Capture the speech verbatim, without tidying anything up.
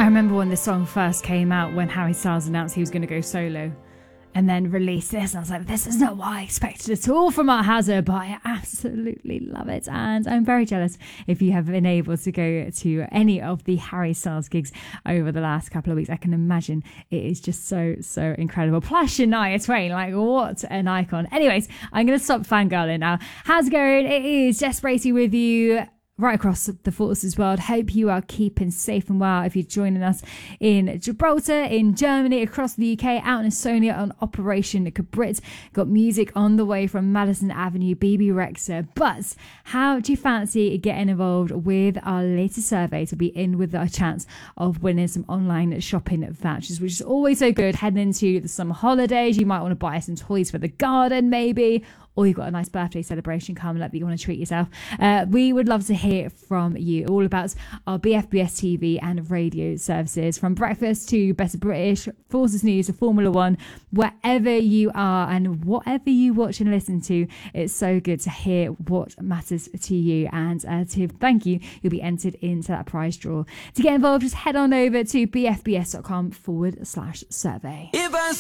I remember when this song first came out, when Harry Styles announced he was going to go solo and then released this, and I was like, this is not what I expected at all from Art Hazard, but I absolutely love it, and I'm very jealous if you have been able to go to any of the Harry Styles gigs over the last couple of weeks. I can imagine it is just so, so incredible. Plus Shania Twain, like what an icon. Anyways, I'm going to stop fangirling now. How's it going? It is Jess Bracey with you right across the Forces world. Hope you are keeping safe and well. If you're joining us in Gibraltar, in Germany, across the U K, out in Estonia on Operation Cabrit, got music on the way from Madison Avenue, B B Rexha. But how do you fancy getting involved with our latest survey to be in with a chance of winning some online shopping vouchers, which is always so good heading into the summer holidays? You might want to buy some toys for the garden maybe, or you've got a nice birthday celebration coming up that you want to treat yourself. Uh, we would love to hear from you all about our B F B S T V and radio services, from breakfast to Better British, Forces News to Formula One, wherever you are and whatever you watch and listen to. It's so good to hear what matters to you, and uh, to thank you, you'll be entered into that prize draw. To get involved, just head on over to bfbs.com forward slash survey. If I